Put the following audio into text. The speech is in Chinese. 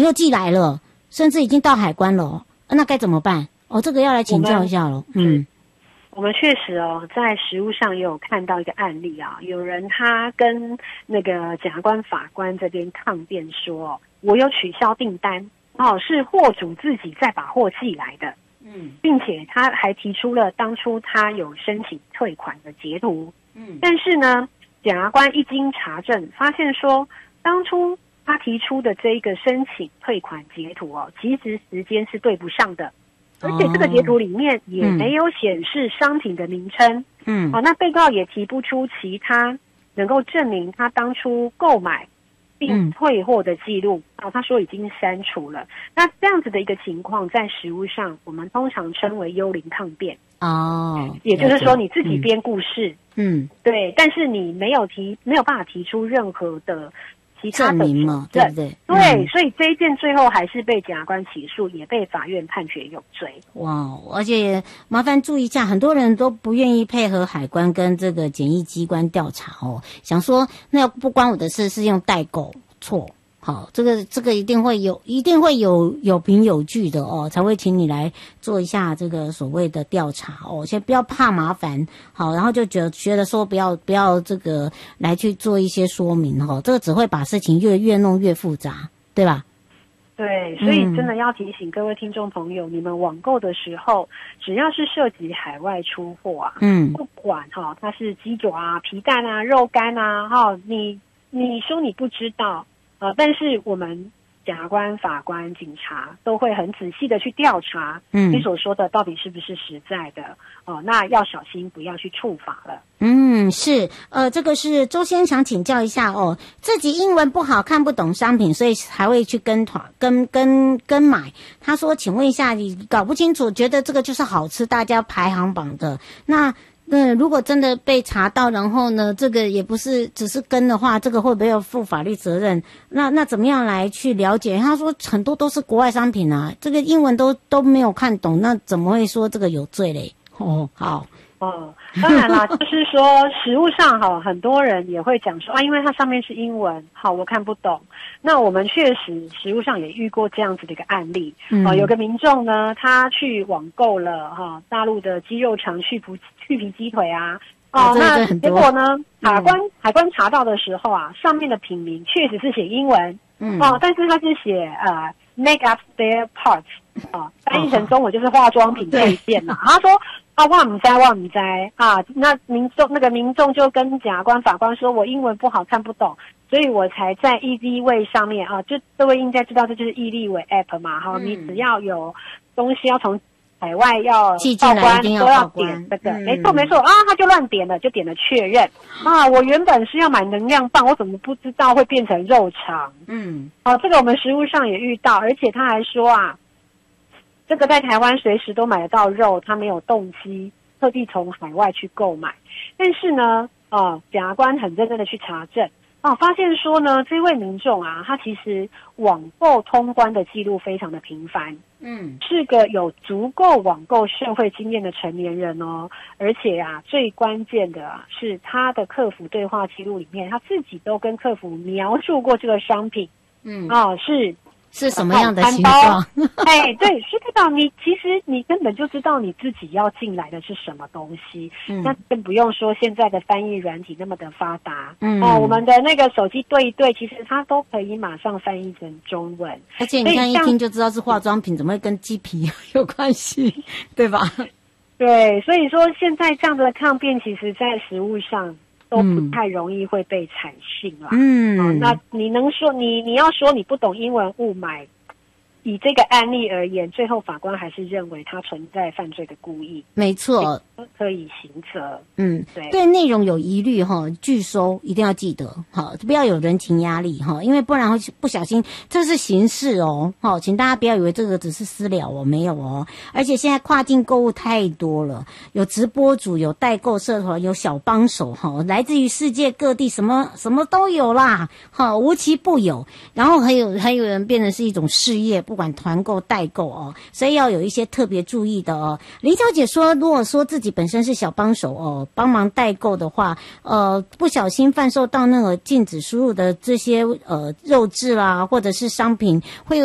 又寄来了，甚至已经到海关了，那该怎么办？这个要来请教一下了。 我们确实在实务上也有看到一个案例啊，有人他跟那个检察官、法官这边抗辩说，我有取消订单是货主自己再把货寄来的，并且他还提出了当初他有申请退款的截图，但是呢，检察官一经查证，发现说当初他提出的这一个申请退款截图其实时间是对不上的。而且这个截图里面也没有显示商品的名称，那被告也提不出其他能够证明他当初购买并退货的记录，他说已经删除了。那这样子的一个情况，在实务上我们通常称为幽灵抗辩，也就是说你自己编故事，对，但是你没有办法提出任何的其他的证明嘛，对不对？ 对，所以这一件最后还是被检察官起诉，也被法院判决有罪。 哇，而且麻烦注意一下，很多人都不愿意配合海关跟这个检疫机关调查想说那不关我的事，是用代购错。好，这个一定会有凭有据的才会请你来做一下这个所谓的调查先不要怕麻烦，好，然后就觉得说不要这个来去做一些说明这个只会把事情越弄越复杂，对吧？ 对，所以真的要提醒各位听众朋友，你们网购的时候，只要是涉及海外出货不管它是鸡爪皮蛋肉干你说你不知道。但是我们检察官、法官、警察都会很仔细的去调查，你所说的到底是不是实在的那要小心不要去触法了。 是，这个是周先想请教一下自己英文不好看不懂商品，所以还会去跟买。他说，请问一下，你搞不清楚，觉得这个就是好吃，大家排行榜的那。如果真的被查到，然后呢，这个也不是只是跟的话，这个会不会要负法律责任？那怎么样来去了解？他说很多都是国外商品啊，这个英文都没有看懂，那怎么会说这个有罪嘞？好。 当然啦，就是说实务上很多人也会讲说因为它上面是英文，我看不懂。那我们确实实务上也遇过这样子的一个案例，有个民众呢，他去网购了大陆的鸡肉肠去皮鸡腿那结果呢，海关查到的时候上面的品名确实是写英文，但是他是写make up spare parts 翻译成中文就是化妆品配件嘛。他说我不知那民众就跟检察官、法官说，我英文不好看不懂，所以我才在 EasyWay 上面就各位应该知道这就是易立伟 App 嘛你只要有东西要从海外要报关都要点这个，没错他就乱点了，就点了确认我原本是要买能量棒，我怎么不知道会变成肉肠？这个我们实务上也遇到，而且他还说这个在台湾随时都买得到肉，他没有动机特地从海外去购买。但是呢检察官很认真的去查证发现说呢，这位民众他其实网购通关的记录非常的频繁，是个有足够网购社会经验的成年人而且最关键的是他的客服对话记录里面，他自己都跟客服描述过这个商品， 是什么样的形状？ 对，是代表其实你根本就知道你自己要进来的是什么东西，那更不用说现在的翻译软体那么的发达，我们的那个手机对一对，其实它都可以马上翻译成中文， 而且你看一听就知道是化妆品，怎么会跟鸡皮有关系，对吧？ 对，所以说现在这样的抗辩，其实在实务上都不太容易会被采信啦。那你能说你要说你不懂英文误买，以这个案例而言，最后法官还是认为他存在犯罪的故意， 没错， 可以刑责。 对内容有疑虑拒收一定要记得不要有人情压力因为不然会不小心，这是刑事请大家不要以为这个只是私了没有而且现在跨境购物太多了，有直播主，有代购社团，有小帮手来自于世界各地，什么都有啦无奇不有。然后还有人变成是一种事业，不管团购代购所以要有一些特别注意的林小姐说，如果说自己本身是小帮手帮忙代购的话不小心贩售到那个禁止输入的这些肉质啦或者是商品，会有